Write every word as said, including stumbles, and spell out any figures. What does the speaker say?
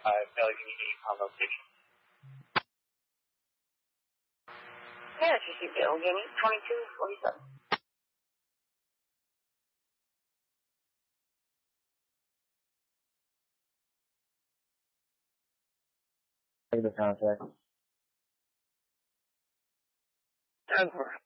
five, Allegheny eight on location. Yeah, it's received Allegheny twenty-two forty-seven. Take the contact. Over.